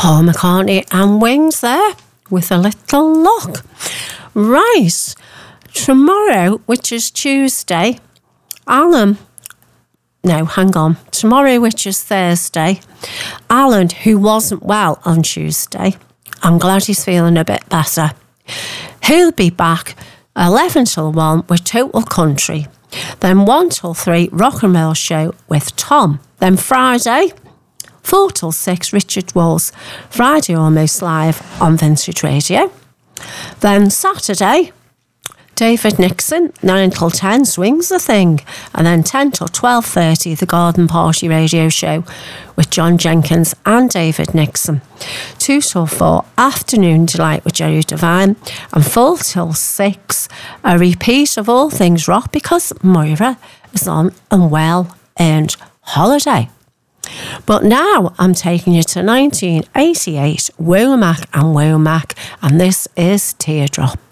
Paul McCartney and Wings there with A Little Luck. Right, tomorrow, which is Tuesday, Alan, no, hang on, tomorrow, which is Thursday, Alan, who wasn't well on Tuesday, I'm glad he's feeling a bit better. He'll be back 11 till 1 with Total Country. Then 1 till 3, Rock and Roll Show with Tom. Then Friday, 4 till 6, Richard Walls, Friday Almost Live on Vintage Radio. Then Saturday, David Nixon, 9 till 10, Swings the Thing. And then 10 till 12:30, the Garden Party Radio Show with John Jenkins and David Nixon. 2 till 4, Afternoon Delight with Jerry Devine. And 4 till 6, a repeat of All Things Rock because Moira is on a well-earned holiday. But now I'm taking you to 1988, Womack and Womack, and this is Teardrop.